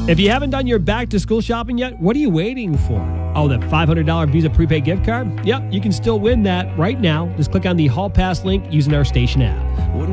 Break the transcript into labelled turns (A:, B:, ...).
A: If you haven't done your back-to-school shopping yet, what are you waiting for? Oh, that $500 Visa prepaid gift card? Yep, you can still win that right now. Just click on the Hall Pass link using our station app.